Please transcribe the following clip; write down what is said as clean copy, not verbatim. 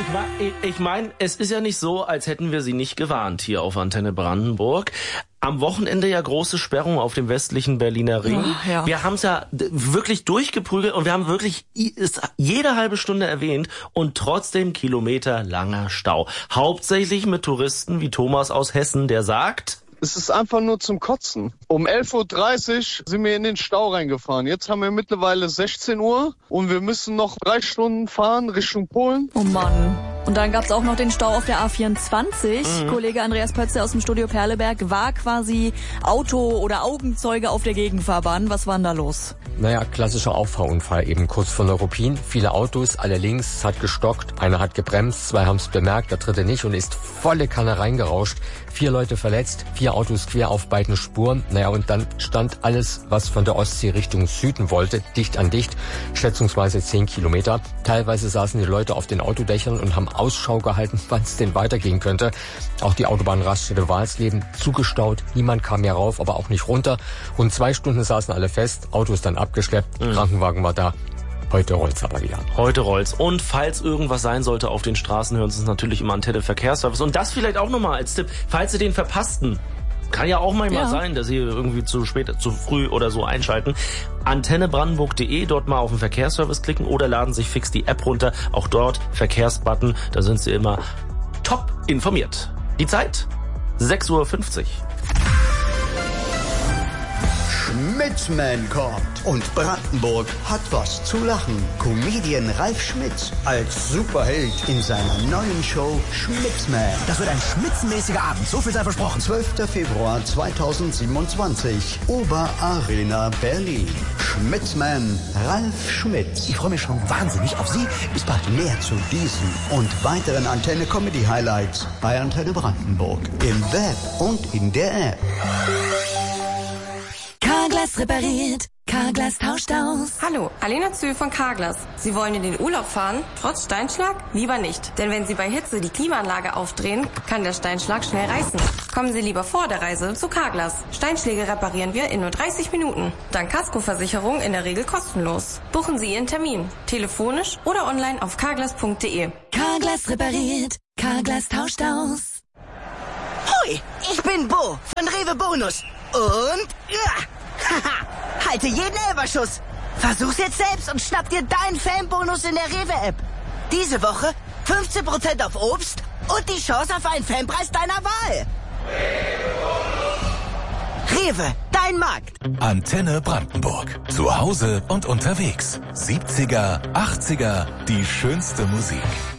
Ich meine, es ist ja nicht so, als hätten wir Sie nicht gewarnt hier auf Antenne Brandenburg. Am Wochenende ja große Sperrung auf dem westlichen Berliner Ring. Ja. Wir haben es ja wirklich durchgeprügelt und wir haben wirklich jede halbe Stunde erwähnt und trotzdem kilometerlanger Stau. Hauptsächlich mit Touristen wie Thomas aus Hessen, der sagt... Es ist einfach nur zum Kotzen. Um 11.30 Uhr sind wir in den Stau reingefahren. Jetzt haben wir mittlerweile 16 Uhr und wir müssen noch 3 Stunden fahren Richtung Polen. Oh Mann. Und dann gab's auch noch den Stau auf der A24. Kollege Andreas Pötze aus dem Studio Perleberg war quasi Auto- oder Augenzeuge auf der Gegenfahrbahn. Was war denn da los? Naja, klassischer Auffahrunfall eben kurz vor Neuruppin. Viele Autos, alle links, es hat gestockt. Einer hat gebremst, 2 haben es bemerkt, der dritte nicht und ist volle Kanne reingerauscht. 4 Leute verletzt, 4 Autos quer auf beiden Spuren. Naja, und dann stand alles, was von der Ostsee Richtung Süden wollte, dicht an dicht, schätzungsweise 10 Kilometer. Teilweise saßen die Leute auf den Autodächern und haben Ausschau gehalten, wann es denn weitergehen könnte. Auch die Autobahnraststätte Walsleben zugestaut. Niemand kam mehr rauf, aber auch nicht runter. Rund 2 Stunden saßen alle fest, Autos dann abgeschleppt, Krankenwagen war da. Heute rollt's aber wieder. Heute rollt's. Und falls irgendwas sein sollte auf den Straßen, hören Sie uns natürlich im Antenne Verkehrsservice. Und das vielleicht auch nochmal als Tipp, falls Sie den verpassten. Kann ja auch manchmal sein, dass Sie irgendwie zu spät, zu früh oder so einschalten. antennebrandenburg.de, dort mal auf den Verkehrsservice klicken oder laden sich fix die App runter. Auch dort Verkehrsbutton, da sind Sie immer top informiert. Die Zeit? 6:50 Uhr. Schmitzman kommt und Brandenburg hat was zu lachen. Comedian Ralf Schmitz als Superheld in seiner neuen Show Schmitzman. Das wird ein schmitzenmäßiger Abend, so viel sei versprochen. 12. Februar 2027, Oberarena Berlin. Schmitzman Ralf Schmitz. Ich freue mich schon wahnsinnig auf Sie. Bis bald. Mehr zu diesen und weiteren Antenne-Comedy-Highlights bei Antenne Brandenburg. Im Web und in der App. Carglass repariert, Carglass tauscht aus. Hallo, Alena Zühl von Carglass. Sie wollen in den Urlaub fahren, trotz Steinschlag? Lieber nicht. Denn wenn Sie bei Hitze die Klimaanlage aufdrehen, kann der Steinschlag schnell reißen. Kommen Sie lieber vor der Reise zu Carglass. Steinschläge reparieren wir in nur 30 Minuten. Dank Kaskoversicherung in der Regel kostenlos. Buchen Sie Ihren Termin. Telefonisch oder online auf carglass.de. Carglass repariert, Carglass tauscht aus. Hui, ich bin Bo von Rewe Bonus. Und halte jeden Elberschuss. Versuch's jetzt selbst und schnapp dir deinen Fanbonus in der Rewe-App. Diese Woche 15% auf Obst und die Chance auf einen Fanpreis deiner Wahl. Rewe, dein Markt. Antenne Brandenburg. Zu Hause und unterwegs. 70er, 80er, die schönste Musik.